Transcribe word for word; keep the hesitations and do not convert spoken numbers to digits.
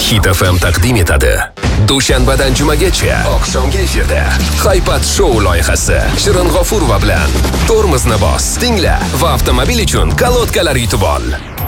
Hit F M taqdim etadi. Dushanbadan jumagacha oqshomgi efirda Haypat Show loyihasi Shirin G'ofurova bilan tormozni bos, tingla va avtomobil uchun kolodkalar yutib ol.